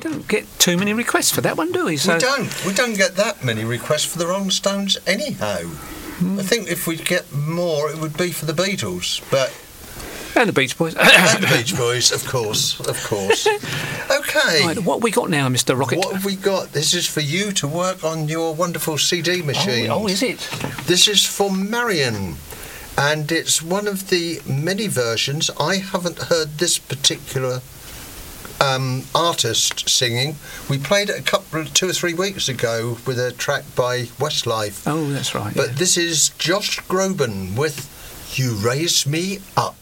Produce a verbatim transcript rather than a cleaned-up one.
don't get too many requests for that one, do we? So We don't. We don't get that many requests for the Rolling Stones anyhow. Mm. I think if we get more, it would be for the Beatles, but... And the Beach Boys. and the Beach Boys, of course, of course. Okay. Right, what have we got now, Mister Rocket? What have we got? This is for you to work on your wonderful C D machine. Oh, oh, is it? This is for Marion, and it's one of the many versions. I haven't heard this particular um, artist singing. We played it a couple, two or three weeks ago with a track by Westlife. Oh, that's right. But yeah. this is Josh Groban with "You Raise Me Up."